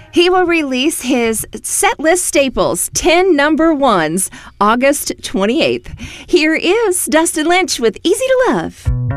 He will release his set list staples, 10 number ones, August 28th. Here is Dustin Lynch with Easy to Love.